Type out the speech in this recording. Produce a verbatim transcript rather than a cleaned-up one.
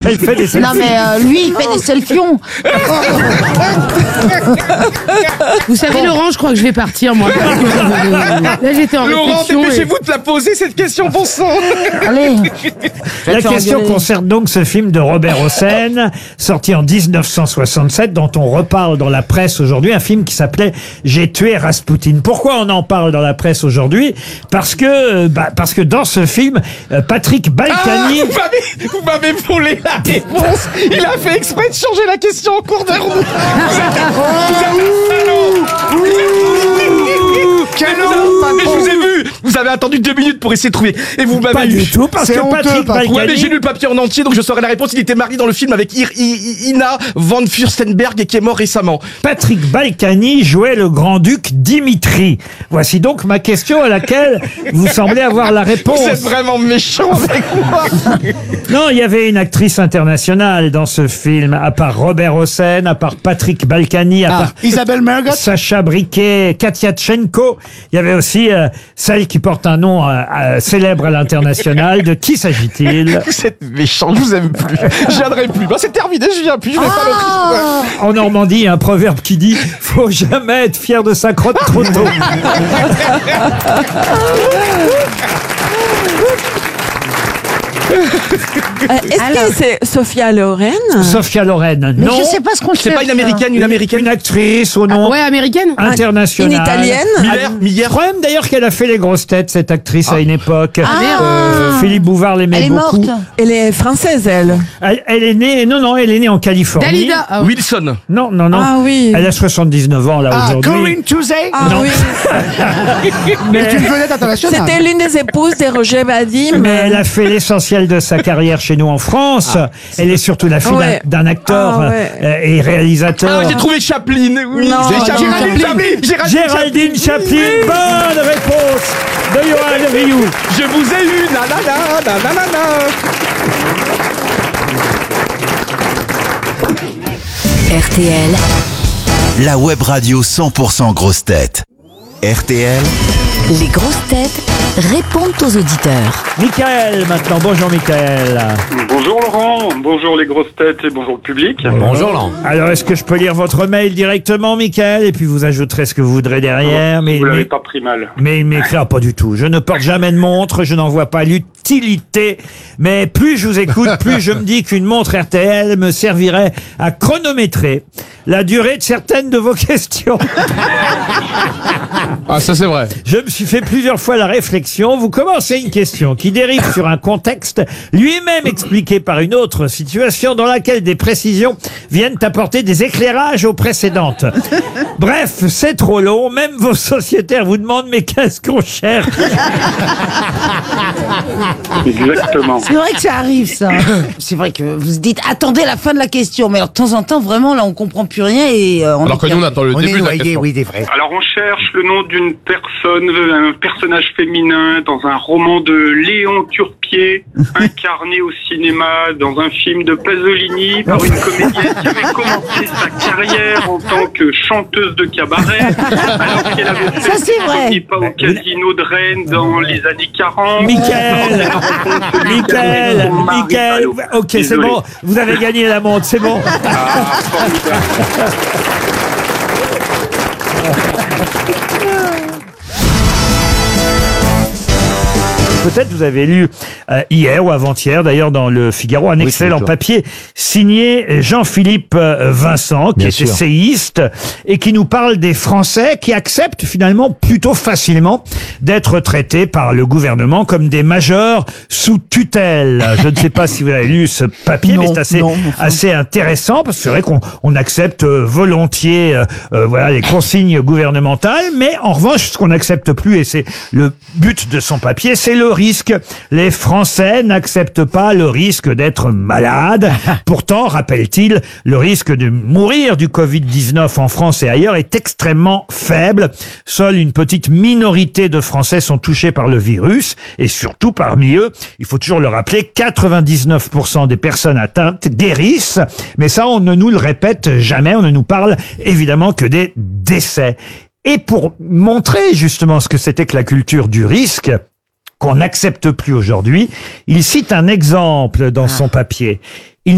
Elle fait des selfies. Non mais euh, lui, il fait des selfions. Vous savez, Laurent, je crois que je vais partir, moi. Là, j'étais en Laurent, réflexion. dépêchez-vous de la poser, cette question, bon sang. Allez. La question concerne donc ce film de Robert Hossein, sorti en dix-neuf cent soixante-sept, dont on reparle dans la presse aujourd'hui, un film qui s'appelait « J'ai tué Raspoutine ». Pourquoi on en parle dans la presse aujourd'hui ? Parce que, bah, parce que dans ce film, euh, Patrick Balkany... Ah, vous m'avez, vous m'avez volé la réponse. Il a fait exprès de changer la question en cours de route. Vous êtes un, vous êtes un salaud. Vous êtes- Quel Mais vous homme, avez- mais je vous ai vu. Vous avez attendu deux minutes pour essayer de trouver. Et vous m'avez Pas eu. du tout, parce C'est que honteux, Patrick Patrick. Ouais, mais Balkany... j'ai lu le papier en entier, donc je saurais la réponse. Il était marié dans le film avec Ir- I- I- Ina von Fürstenberg et qui est mort récemment. Patrick Balkany jouait le grand-duc Dimitri. Voici donc ma question à laquelle vous semblez avoir la réponse. Vous êtes vraiment méchant avec moi. Non, il y avait une actrice internationale dans ce film, à part Robert Hossein, à part Patrick Balkany, à Ah, part Isabelle Margot. Sacha Briquet, Katia Tchenko. Il y avait aussi euh, celle qui porte un nom euh, euh, célèbre à l'international. De qui s'agit-il? Vous êtes méchant, je vous aime plus. Je viendrai plus. Bah, c'est terminé, je viens plus. Je vais pas le Ah. En Normandie, il y a un proverbe qui dit « Faut jamais être fier de sa crotte trop tôt ». Euh, Est-ce que c'est Sophia Loren? Sophia Loren, Mais non. je sais pas ce qu'on C'est cherche. pas une américaine, une américaine. Une actrice au nom Ouais, américaine. international. Une italienne? Miller, Je Miller. crois même d'ailleurs qu'elle a fait les grosses têtes, cette actrice, à une époque. Ah. Euh, Philippe Bouvard l'aimait Elle est beaucoup. morte. Elle est française, elle. Elle, elle est née, non, non, elle est née en Californie. Dalida. Ah, oui. Wilson. Non, non, non. Ah oui. Elle a soixante-dix-neuf ans, là, Ah, aujourd'hui. Corinne Touzé. Ah Non. oui. Mais, C'est une vedette internationale. C'était l'une des épouses de Roger Vadim. mais elle a fait l'essentiel de sa carrière chez nous en France. Elle est surtout la fille Ouais. d'un d'un acteur Ah ouais. euh, et réalisateur. Ah, j'ai trouvé Chaplin. Oui, Non. c'est Chaplin. Géraldine Chaplin. Géraldine Géraldine Chaplin, bonne réponse de Johan Rioux. Je vous ai eu. Nanana, nanana. R T L, La web radio cent pour cent grosses têtes. R T L, les grosses têtes répondent aux auditeurs. Michael, maintenant. Bonjour, Michael. Bonjour Laurent, bonjour les grosses têtes et bonjour le public. Bonjour, Laurent. Alors, est-ce que je peux lire votre mail directement, Michael, et puis vous ajouterez ce que vous voudrez derrière, mais Vous l'avez mais, pas pris mal. mais il m'éclaire pas du tout. Je ne porte jamais de montre, je n'en vois pas l'utilité, mais plus je vous écoute, plus je me dis qu'une montre R T L me servirait à chronométrer la durée de certaines de vos questions. Ah, ça c'est vrai. Je me suis fait plusieurs fois la réflexion. Vous commencez une question qui dérive sur un contexte lui-même expliqué par une autre situation dans laquelle des précisions viennent apporter des éclairages aux précédentes. Bref, c'est trop long. Même vos sociétaires vous demandent mais qu'est-ce qu'on cherche? Exactement. C'est vrai que ça arrive, ça. C'est vrai que vous dites, attendez la fin de la question. Mais alors, de temps en temps, vraiment, là, on comprend plus rien et euh, on Alors est que nous, on attend le On est début de la noyé, question. oui, des vrais. Alors on cherche le nom d'une personne, un personnage féminin dans un roman de Léon Turpier, incarné au cinéma dans un film de Pasolini par une comédienne qui avait commencé sa carrière en tant que chanteuse de cabaret, alors qu'elle avait fait Ça, c'est son vrai. premier pas au casino de Rennes dans les années quarante. Michael, Elle rencontre celui qui Michael, avait son mari Michael, Allô. ok, c'est Désolé. bon, vous avez gagné la montre, c'est bon. Ah, formidable. Peut-être vous avez lu euh, hier ou avant-hier, d'ailleurs dans le Figaro, un excellent toujours. papier signé Jean-Philippe euh, Vincent, qui Bien est sûr. essayiste et qui nous parle des Français qui acceptent finalement plutôt facilement d'être traités par le gouvernement comme des majeurs sous tutelle. Je ne sais pas si vous avez lu ce papier, Non, mais c'est assez, non, enfin. assez intéressant parce que c'est vrai qu'on on accepte euh, volontiers euh, euh, voilà les consignes gouvernementales, mais en revanche, ce qu'on n'accepte plus, et c'est le but de son papier, c'est le risque. Les Français n'acceptent pas le risque d'être malades. Pourtant, rappelle-t-il, le risque de mourir du covid dix-neuf en France et ailleurs est extrêmement faible. Seule une petite minorité de Français sont touchés par le virus et surtout parmi eux, il faut toujours le rappeler, quatre-vingt-dix-neuf pour cent des personnes atteintes guérissent. Mais ça, on ne nous le répète jamais. On ne nous parle évidemment que des décès. Et pour montrer justement ce que c'était que la culture du risque, qu'on n'accepte plus aujourd'hui, il cite un exemple dans son papier.